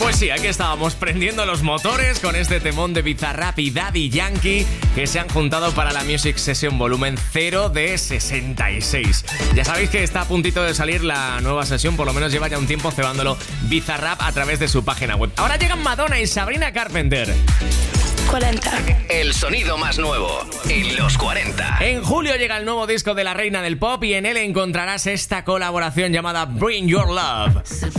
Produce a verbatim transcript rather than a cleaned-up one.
Pues sí, aquí estábamos prendiendo los motores con este temón de Bizarrap y Daddy Yankee que se han juntado para la Music Session volumen cero de sesenta y seis. Ya sabéis que está a puntito de salir la nueva sesión, por lo menos lleva ya un tiempo cebándolo Bizarrap a través de su página web. Ahora llegan Madonna y Sabrina Carpenter. cuarenta. El sonido más nuevo en los cuarenta. En julio llega el nuevo disco de la reina del pop y en él encontrarás esta colaboración llamada Bring Your Love.